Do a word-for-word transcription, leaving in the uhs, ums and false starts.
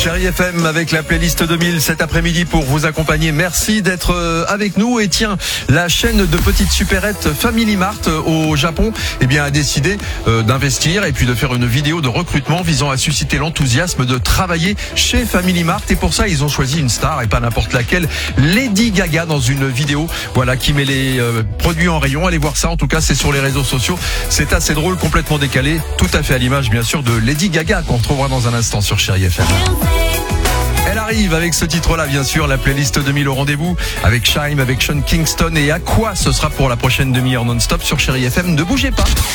Chérie F M avec la playlist deux mille cet après-midi pour vous accompagner. Merci d'être avec nous. Et tiens, la chaîne de petites supérettes Family Mart au Japon eh bien, a décidé euh, d'investir et puis de faire une vidéo de recrutement visant à susciter l'enthousiasme de travailler chez Family Mart. Et pour ça, ils ont choisi une star et pas n'importe laquelle, Lady Gaga, dans une vidéo voilà, qui met les euh, produits en rayon. Allez voir ça, en tout cas, c'est sur les réseaux sociaux. C'est assez drôle, complètement décalé, tout à fait à l'image, bien sûr, de Lady Gaga qu'on retrouvera dans un instant sur Chérie F M. Elle arrive avec ce titre-là, bien sûr, la playlist deux mille au rendez-vous avec Shime, avec Sean Kingston et à quoi ce sera pour la prochaine demi-heure non-stop sur Chérie F M. Ne bougez pas.